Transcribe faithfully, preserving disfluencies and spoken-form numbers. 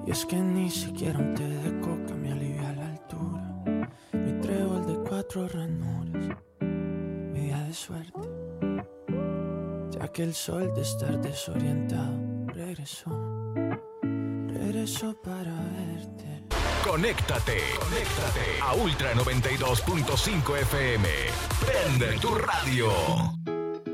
Y es que ni siquiera un té de coca me alivia la altura. Mi trébol de cuatro ranuras, mi día de suerte, ya que el sol de estar desorientado regresó, regresó para verte. Conéctate, conéctate a Ultra noventa y dos punto cinco F M. Prende tu radio.